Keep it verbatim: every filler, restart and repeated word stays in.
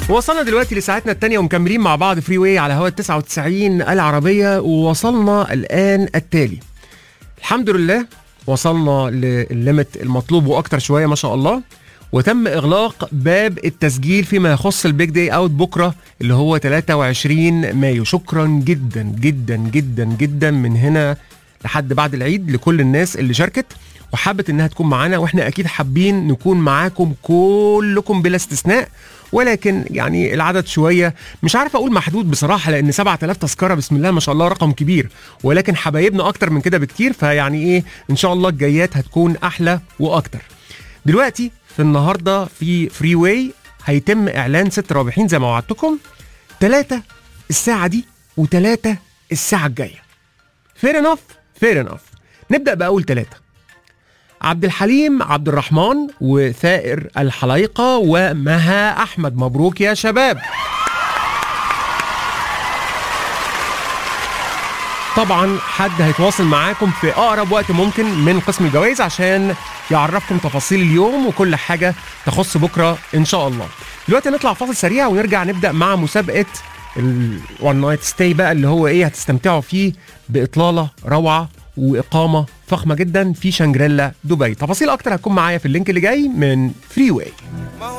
وصلنا دلوقتي لساعتنا الثانية ومكملين مع بعض فري واي على هوا تسعة وتسعين العربية. ووصلنا الآن التالي، الحمد لله وصلنا للليمت المطلوب وأكتر شوية ما شاء الله، وتم إغلاق باب التسجيل فيما يخص البيج داي أوت بكرة اللي هو ثلاثة وعشرين مايو. شكرا جدا جدا جدا جدا من هنا لحد بعد العيد لكل الناس اللي شاركت وحابت انها تكون معانا، واحنا اكيد حابين نكون معاكم كلكم بلا استثناء، ولكن يعني العدد شويه مش عارف اقول محدود بصراحه، لان سبعة آلاف تذكره بسم الله ما شاء الله رقم كبير، ولكن حبايبنا اكتر من كده بكتير، فيعني ايه ان شاء الله الجايات هتكون احلى واكتر. دلوقتي في النهارده في فري واي هيتم اعلان ست رابحين زي ما وعدتكم، ثلاثه الساعه دي وثلاثه الساعه الجايه. فير انف فير انف. نبدا باول ثلاثه، عبد الحليم عبد الرحمن وثائر الحلايقة ومها أحمد. مبروك يا شباب. طبعا حد هيتواصل معاكم في أقرب وقت ممكن من قسم الجوائز عشان يعرفكم تفاصيل اليوم وكل حاجة تخص بكرة إن شاء الله. دلوقتي نطلع فاصل سريع ونرجع نبدأ مع مسابقة الوان نايت ستاي بقى، اللي هو إيه هتستمتعوا فيه بإطلالة روعة وإقامة فخمة جدا في شانجريلا دبي. تفاصيل أكتر هتكون معايا في اللينك اللي جاي من فري واي.